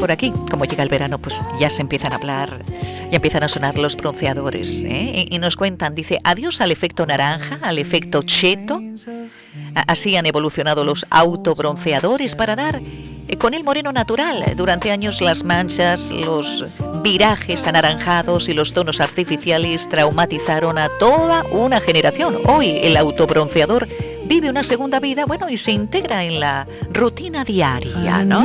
por aquí, como llega el verano, pues ya se empiezan a hablar, ya empiezan a sonar los bronceadores, ¿eh? Y nos cuentan, dice, adiós al efecto naranja, al efecto cheto. Así han evolucionado los autobronceadores para dar con el moreno natural. Durante años las manchas, los virajes anaranjados y los tonos artificiales traumatizaron a toda una generación. Hoy el autobronceador vive una segunda vida, bueno, y se integra en la rutina diaria, ¿no?